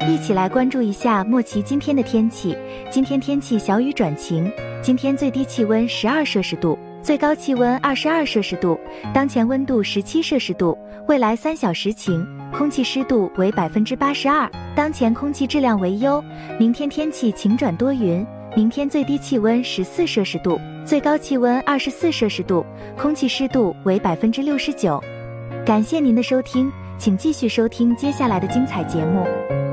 一起来关注一下莫奇今天的天气。今天天气小雨转晴，今天最低气温12摄氏度，最高气温22摄氏度，当前温度17摄氏度，未来3小时晴，空气湿度为82%，当前空气质量为优。明天天气晴转多云，明天最低气温14摄氏度，最高气温24摄氏度，空气湿度为69%。感谢您的收听，请继续收听接下来的精彩节目。